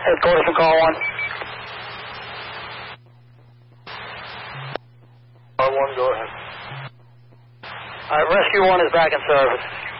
Headquarters from call 1. R1, go ahead. Rescue 1 is back in service.